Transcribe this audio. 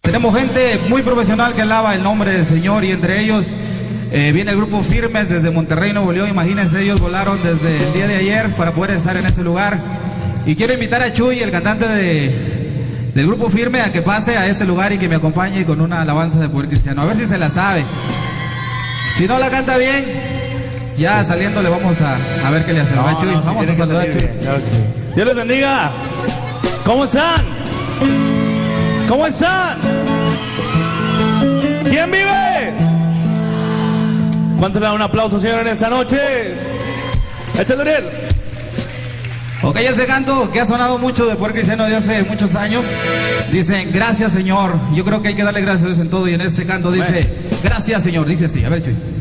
Tenemos gente muy profesional que alaba el nombre del Señor y entre ellos viene el grupo Firmes desde Monterrey, Nuevo León. Imagínense, ellos volaron desde el día de ayer para poder estar en ese lugar. Y quiero invitar a Chuy, el cantante del grupo Firme, a que pase a ese lugar y que me acompañe con una alabanza de Poder Cristiano. A ver si se la sabe. Si no la canta bien, ya saliendo le vamos a ver qué le hacemos. Chuy, vamos a saludar a Chuy. Dios les bendiga. ¿Cómo están? ¿Cómo están? ¿Quién vive? ¿Cuánto le dan un aplauso, señor, en esta noche? Échale, Uriel. Ok, ese canto que ha sonado mucho de Poder Cristiano de hace muchos años. Dicen, gracias Señor. Yo creo que hay que darle gracias a Dios en todo. Y en este canto dice, gracias Señor. Dice así, a ver Chuy.